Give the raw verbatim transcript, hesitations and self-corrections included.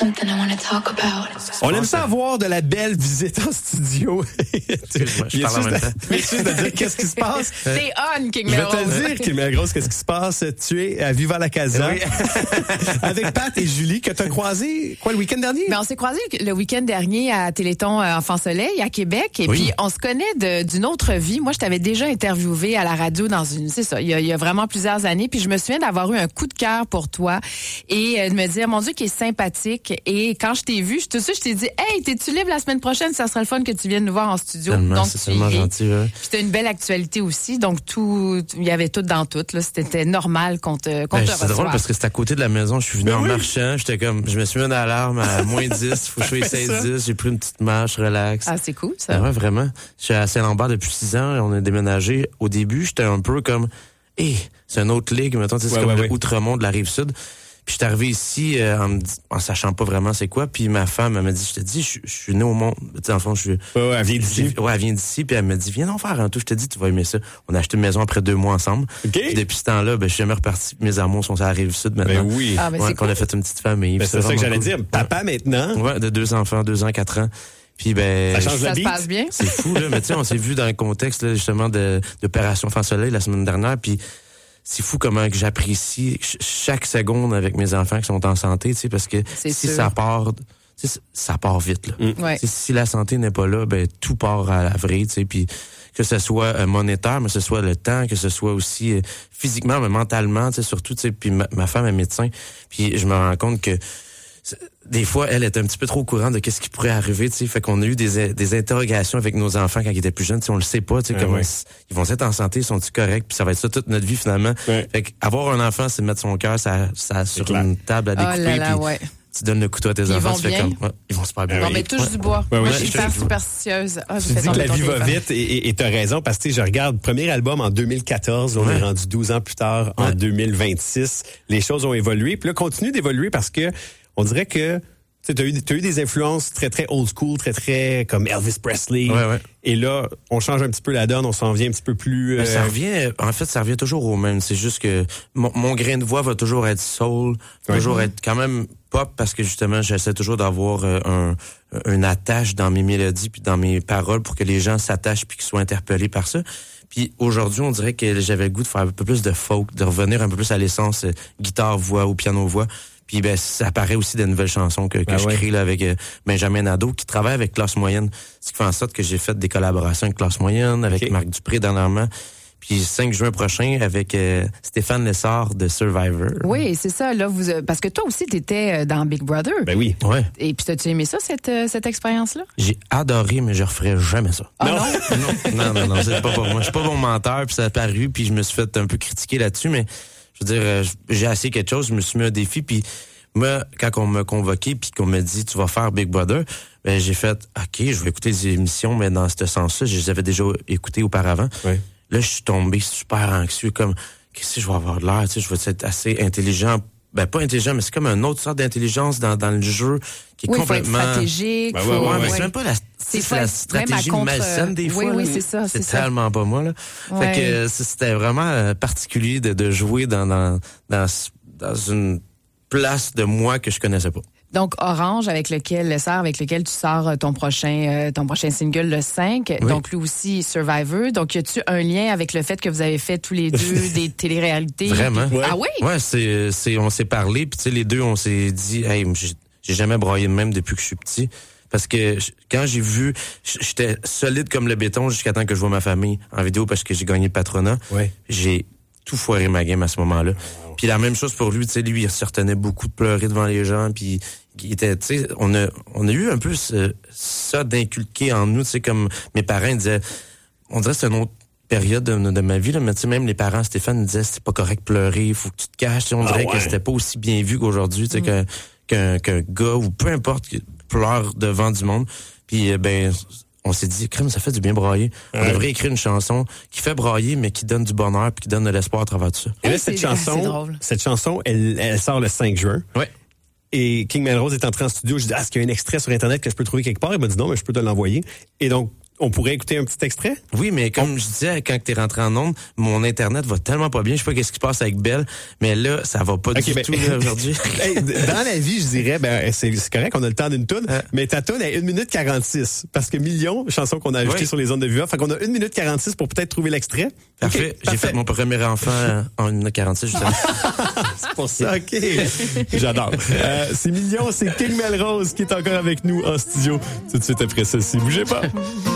something I want to talk about. On aime ça avoir de la belle visite en studio. Excuse-moi, je parle en même temps. Viens-tu de dire qu'est-ce qui se passe? C'est on, King Je vais Melrose. te le dire, King Melrose, qu'est-ce qui se passe? Tu es à Viva la Casa Oui. avec Pat et Julie que tu as croisé quoi le week-end dernier? Ben, on s'est croisés le week-end dernier à Téléthon euh, Enfant Soleil à Québec et Oui. puis on se connaît de- d'une autre vie. Moi, je t'avais déjà interviewé à la radio dans une, c'est ça, il y, a, il y a vraiment plusieurs années. Puis je me souviens d'avoir eu un coup de cœur pour toi et euh, de me dire, mon Dieu, qu'il est sympathique. Et quand je t'ai vu, je, tout de suite, je t'ai dit, hey, t'es-tu libre la semaine prochaine? Ça serait le fun que tu viennes nous voir en studio. Tellement, Donc, c'est tu tellement y es. gentil. Ouais. Puis c'était une belle actualité aussi. Donc, tout, il y avait tout dans tout. Là. C'était normal qu'on te, qu'on Ben, te c'est drôle reçoive. parce que c'était à côté de la maison. Je suis venu Ben en oui. marchant. J'étais comme, je me suis mis une alarme à moins dix. Faut que je sois Fais ça. seize dix. J'ai pris une petite marche, relax. Ah, c'est cool, ça. Ben ouais, vraiment. Je suis à Saint-Lambert depuis six ans et on a déménagé. Au début, j'étais un peu comme, hé, c'est une autre ligue, mettons, tu sais, c'est Ouais, comme ouais, le ouais. Outremont de la Rive-Sud. Puis je suis arrivé ici euh, en, me dis- en sachant pas vraiment c'est quoi. Puis ma femme, elle m'a dit, je te dis, je, je suis né au monde. Tu sais, en fond, je suis... Ouais, ouais, elle vient d'ici. Ouais, elle vient d'ici, puis elle me dit, viens donc faire un tour. Je te dis, tu vas aimer ça. On a acheté une maison après deux mois ensemble. OK. Puis depuis ce temps-là, ben, je suis jamais reparti. Mes amours sont sur la Rive-Sud maintenant. Ben oui. Ah, ben, Ouais, c'est qu'on cool. a fait une petite famille. Ben, puis c'est ça que vraiment j'allais cool. dire. Papa maintenant. Ouais, de deux enfants, deux ans, quatre ans. Puis ben, Ça change Ça la se bite. passe bien? c'est fou là, mais tu sais, on s'est vu dans le contexte là, justement de d'opération Enfant Soleil la semaine dernière, puis c'est fou comment que j'apprécie ch- chaque seconde avec mes enfants qui sont en santé, tu sais, parce que C'est si sûr. ça part, tu sais, ça part vite là. Ouais. Tu sais, si la santé n'est pas là, ben tout part à la vraie, tu sais, puis que ce soit euh, monétaire, mais que ce soit le temps, que ce soit aussi euh, physiquement, mais mentalement, tu sais, surtout, tu sais, puis ma, ma femme est médecin, puis je me rends compte que c'est- des fois, elle est un petit peu trop au courant de qu'est-ce qui pourrait arriver, tu sais. Fait qu'on a eu des, des interrogations avec nos enfants quand ils étaient plus jeunes, tu sais, on le sait pas, tu sais, Ouais, comment ouais. s- ils vont être en santé, sont-ils corrects, puis ça va être ça toute notre vie finalement. Ouais. Fait qu'avoir un enfant, c'est mettre son cœur ça, ça sur clair. une table à Oh découper, là là, puis ouais. tu donnes le couteau à tes Ils enfants, vont tu fais bien? comme, ouais, ils vont super bien. Non, oui. mais touche Ouais. du bois. Ouais, Moi, ouais, je suis je- hyper je- superstitieuse. Ah, j'ai Tu fait dis que tomber la ton vie va téléphone. vite et- et tu as raison parce que tu sais, je regarde premier album en deux mille quatorze, on Ouais. est rendu douze ans plus tard en Ouais. deux mille vingt-six. Les choses ont évolué, puis là continue d'évoluer parce que on dirait que tu as eu, t'as eu des influences très très old school, très très comme Elvis Presley. Ouais, ouais. Et là, on change un petit peu la donne, on s'en vient un petit peu plus Mais ça euh, revient, en fait, ça revient toujours au même. C'est juste que mon, mon grain de voix va toujours être soul, Ouais. toujours être quand même pop parce que justement, j'essaie toujours d'avoir euh, un, une attache dans mes mélodies puis dans mes paroles pour que les gens s'attachent puis qu'ils soient interpellés par ça. Puis aujourd'hui, on dirait que j'avais le goût de faire un peu plus de folk, de revenir un peu plus à l'essence euh, guitare-voix ou piano-voix. Puis ben, ça apparaît aussi des nouvelles chansons que, que Ah je ouais. crée là, avec euh, Benjamin Nadeau qui travaille avec Classe Moyenne. Ce qui fait en sorte que j'ai fait des collaborations avec Classe Moyenne, avec Ok. Marc Dupré dernièrement. Puis cinq juin prochain avec euh, Stéphane Lessard de Survivor. Oui, c'est ça. Là, vous, euh, parce que toi aussi, tu étais dans Big Brother. ben oui. Ouais. Et puis, t'as-tu aimé ça, cette, euh, cette expérience-là? J'ai adoré, mais je referais jamais ça. Ah Non. non? non, non, non, non, c'est pas pour moi. Je suis pas bon menteur, puis ça a paru, puis je me suis fait un peu critiquer là-dessus, mais je veux dire, euh, j'ai essayé quelque chose, je me suis mis un défi, puis moi, quand on m'a convoqué, puis qu'on m'a dit, tu vas faire Big Brother, ben j'ai fait, OK, je vais écouter les émissions, mais dans ce sens-là, je les avais déjà écoutées auparavant. Ouais. Là, je suis tombé super anxieux, comme, qu'est-ce que je vais avoir de l'air, tu sais, je vais être assez intelligent. Ben, pas intelligent, mais c'est comme une autre sorte d'intelligence dans, dans le jeu qui est Oui, il faut être complètement... stratégique. Ben faut- ouais, Ouais, ouais, mais ouais. c'est même pas la, c'est faut la être stratégie même à contre- malsaine des oui, fois. oui, là. c'est ça, c'est C'est ça. tellement pas moi, là. Ouais. Fait que euh, c'était vraiment euh, particulier de, de jouer dans, dans, dans, dans une place de moi que je connaissais pas. Donc, Orange, avec lequel, le sort avec lequel tu sors euh, ton prochain, euh, ton prochain single, le cinq. Oui. Donc, lui aussi, Survivor. Donc, y a-tu un lien avec le fait que vous avez fait tous les deux des téléréalités? Vraiment? Ouais. Ah oui? Ouais, c'est, c'est, on s'est parlé, puis tu sais, les deux, on s'est dit, hey, j'ai, j'ai jamais broyé de même depuis que je suis petit. Parce que je- quand j'ai vu, j- j'étais solide comme le béton jusqu'à temps que je vois ma famille en vidéo parce que j'ai gagné le patronat. Ouais. J'ai tout foiré ma game à ce moment-là. Puis la même chose pour lui, tu sais, lui, il se retenait beaucoup de pleurer devant les gens, puis il était, tu sais, on a, on a eu un peu ce- ça d'inculquer en nous, tu sais, comme mes parents ils disaient, on dirait que c'est une autre période de, de ma vie, là, mais tu sais, même les parents, Stéphane, me disaient, c'est pas correct de pleurer, il faut que tu te caches, tu sais, on Ah dirait ouais. que c'était pas aussi bien vu qu'aujourd'hui, tu sais, qu'un, qu'un, qu'un gars, ou peu importe, qui pleure devant du monde, puis, euh, ben, on s'est dit, crème, ça fait du bien brailler. On Ouais. devrait écrire une chanson qui fait brailler, mais qui donne du bonheur puis qui donne de l'espoir à travers tout ça. Et là, Hey, cette c'est- c'est chanson, drôle. cette chanson, elle, elle sort le cinq juin. Ouais. Et King Melrose est entré en studio. Je dis, ah, est-ce qu'il y a un extrait sur Internet que je peux trouver quelque part? Il m'a dit non, mais je peux te l'envoyer. Et donc, On pourrait écouter un petit extrait? Oui, mais comme je disais, quand t'es rentré en onde, mon Internet va tellement pas bien. Je sais pas qu'est-ce qui se passe avec Belle, mais là, ça va pas okay, du ben, tout là, aujourd'hui. Hey, dans la vie, je dirais, ben c'est, c'est correct, on a le temps d'une toune, euh. mais ta toune est une minute quarante-six. Parce que Million, chanson qu'on a ajoutée oui. sur les ondes de V O A, fait qu'on a une minute quarante-six pour peut-être trouver l'extrait. Parfait. Okay, J'ai parfait. fait mon premier enfant en une minute quarante-six, justement. C'est pour ça, OK. J'adore. Euh, c'est Million, c'est King Melrose qui est encore avec nous en studio. Tout de suite après ça, si bougez pas.